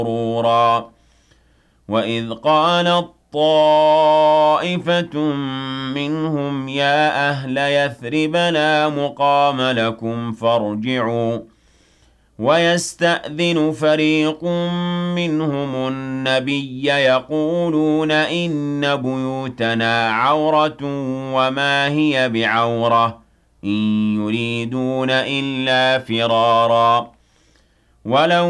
غرورا وإذ قالت طائفة منهم يا أهل يثرب لا مقام لكم فارجعوا ويستأذن فريق منهم النبي يقولون إن بيوتنا عورة وما هي بعورة إن يريدون إلا فرارا ولو